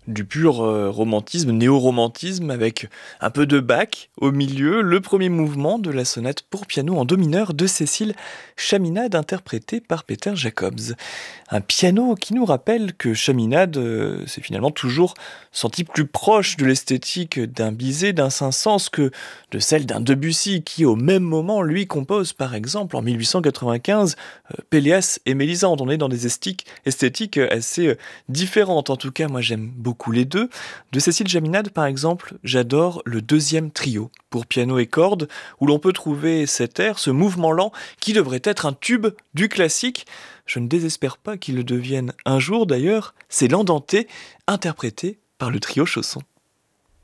du pur romantisme, néo-romantisme, avec un peu de Bach au milieu, le premier mouvement de la sonate pour piano en do mineur de Cécile Chaminade, interprétée par Peter Jacobs. Un piano qui nous rappelle que Chaminade s'est finalement toujours senti plus proche de l'esthétique d'un Bizet, d'un Saint-Saëns que de celle d'un Debussy, qui au même moment, lui, compose par exemple en 1895 Péléas et Mélisande. On est dans des esthétiques assez différentes. En tout cas, moi j'aime beaucoup les deux. De Cécile Chaminade, par exemple, j'adore le deuxième trio pour piano et cordes, où l'on peut trouver cet air, ce mouvement lent, qui devrait être un tube du classique. Je ne désespère pas qu'il le devienne un jour d'ailleurs, c'est l'Andante, interprété par le trio Chausson.